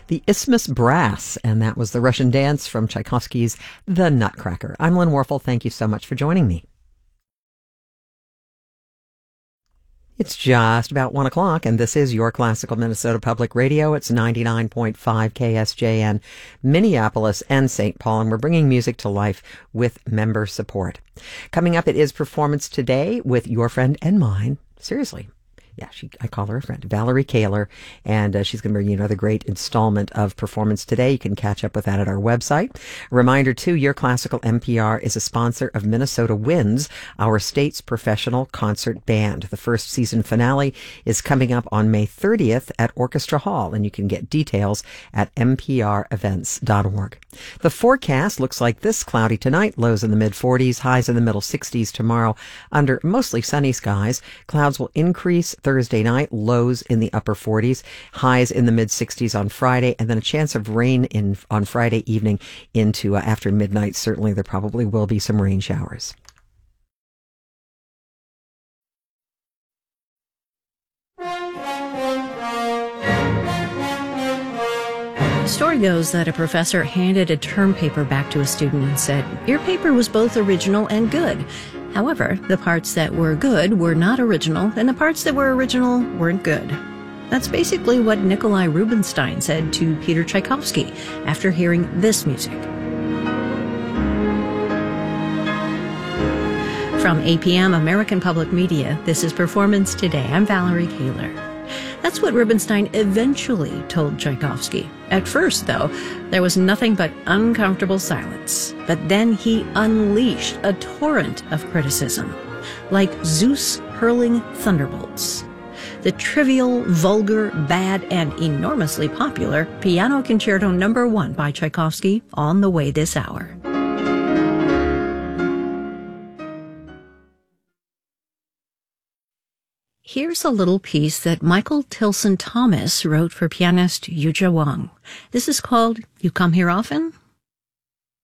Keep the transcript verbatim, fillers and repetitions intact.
the Isthmus Brass, and that was the Russian dance from Tchaikovsky's The Nutcracker. I'm Lynn Warfel. Thank you so much for joining me. It's just about one o'clock, and this is your Classical Minnesota Public Radio. It's ninety-nine point five K S J N, Minneapolis and Saint Paul, and we're bringing music to life with member support. Coming up, it is Performance Today with your friend and mine. Seriously. Yeah, she, I call her a friend, Valerie Kaler, and uh, she's going to bring you another great installment of Performance Today. You can catch up with that at our website. A reminder, too, Your Classical N P R is a sponsor of Minnesota Winds, our state's professional concert band. The first season finale is coming up on May thirtieth at Orchestra Hall, and you can get details at m p r events dot org. The forecast looks like this: cloudy tonight, lows in the mid-forties, highs in the middle sixties tomorrow, under mostly sunny skies. Clouds will increase Thursday night, lows in the upper forties, highs in the mid-sixties on Friday, and then a chance of rain in on Friday evening into uh, after midnight. Certainly there probably will be some rain showers. The story goes that a professor handed a term paper back to a student and said, "Your paper was both original and good. However, the parts that were good were not original, and the parts that were original weren't good." That's basically what Nikolai Rubinstein said to Peter Tchaikovsky after hearing this music. From A P M American Public Media, this is Performance Today. I'm Valerie Kaler. That's what Rubinstein eventually told Tchaikovsky. At first, though, there was nothing but uncomfortable silence. But then he unleashed a torrent of criticism, like Zeus hurling thunderbolts. The trivial, vulgar, bad, and enormously popular Piano Concerto Number One by Tchaikovsky on the way this hour. Here's a little piece that Michael Tilson Thomas wrote for pianist Yuja Wang. This is called You Come Here Often?